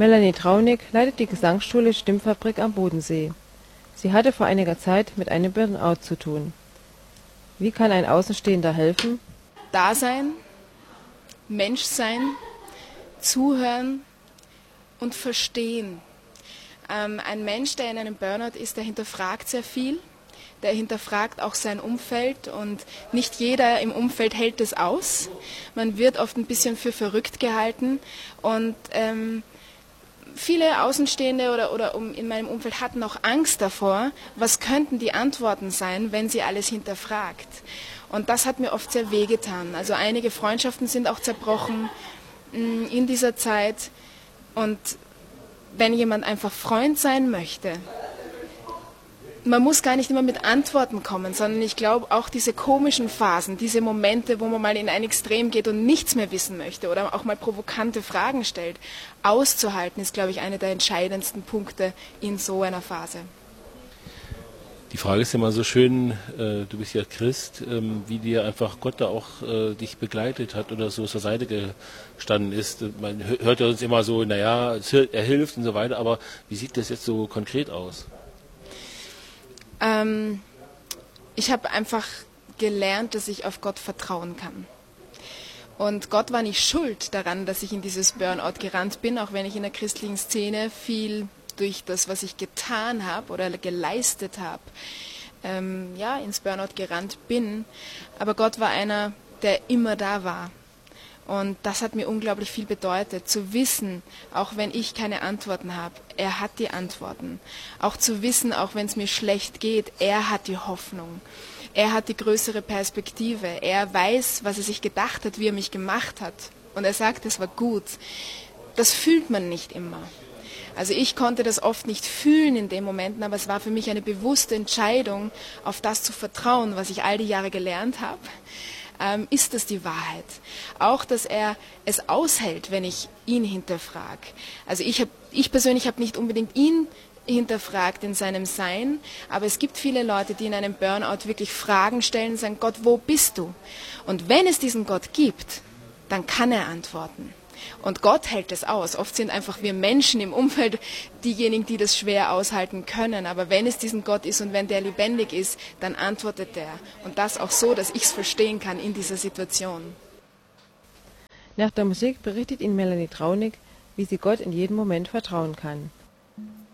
Melanie Traunig leitet die Gesangsschule Stimmfabrik am Bodensee. Sie hatte vor einiger Zeit mit einem Burnout zu tun. Wie kann ein Außenstehender helfen? Dasein, Menschsein, zuhören und verstehen. Ein Mensch, der in einem Burnout ist, der hinterfragt sehr viel. Der hinterfragt auch sein Umfeld und nicht jeder im Umfeld hält es aus. Man wird oft ein bisschen für verrückt gehalten und viele Außenstehende oder in meinem Umfeld hatten auch Angst davor, was könnten die Antworten sein, wenn sie alles hinterfragt. Und das hat mir oft sehr wehgetan. Also einige Freundschaften sind auch zerbrochen in dieser Zeit. Und wenn jemand einfach Freund sein möchte, man muss gar nicht immer mit Antworten kommen, sondern ich glaube auch diese komischen Phasen, diese Momente, wo man mal in ein Extrem geht und nichts mehr wissen möchte oder auch mal provokante Fragen stellt, auszuhalten, ist, glaube ich, einer der entscheidendsten Punkte in so einer Phase. Die Frage ist ja immer so schön, du bist ja Christ, wie dir einfach Gott da auch dich begleitet hat oder so zur Seite gestanden ist. Man hört ja uns immer so, naja, er hilft und so weiter, aber wie sieht das jetzt so konkret aus? Ich habe einfach gelernt, dass ich auf Gott vertrauen kann. Und Gott war nicht schuld daran, dass ich in dieses Burnout gerannt bin, auch wenn ich in der christlichen Szene viel durch das, was ich getan habe oder geleistet habe, ins Burnout gerannt bin. Aber Gott war einer, der immer da war. Und das hat mir unglaublich viel bedeutet, zu wissen, auch wenn ich keine Antworten habe, er hat die Antworten. Auch zu wissen, auch wenn es mir schlecht geht, er hat die Hoffnung. Er hat die größere Perspektive. Er weiß, was er sich gedacht hat, wie er mich gemacht hat. Und er sagt, es war gut. Das fühlt man nicht immer. Also ich konnte das oft nicht fühlen in den Momenten, aber es war für mich eine bewusste Entscheidung, auf das zu vertrauen, was ich all die Jahre gelernt habe. Ist das die Wahrheit? Auch, dass er es aushält, wenn ich ihn hinterfrage. Also ich persönlich habe nicht unbedingt ihn hinterfragt in seinem Sein, aber es gibt viele Leute, die in einem Burnout wirklich Fragen stellen und sagen, Gott, wo bist du? Und wenn es diesen Gott gibt, dann kann er antworten. Und Gott hält es aus. Oft sind einfach wir Menschen im Umfeld diejenigen, die das schwer aushalten können. Aber wenn es diesen Gott ist und wenn der lebendig ist, dann antwortet er. Und das auch so, dass ich es verstehen kann in dieser Situation. Nach der Musik berichtet Ihnen Melanie Traunig, wie sie Gott in jedem Moment vertrauen kann.